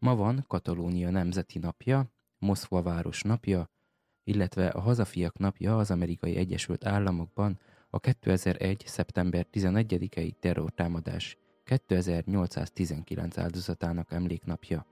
Ma van Katalónia nemzeti napja, Moszkva város napja, illetve a hazafiak napja az Amerikai Egyesült Államokban a 2001. szeptember 11-i terrortámadás 2819 áldozatának emléknapja.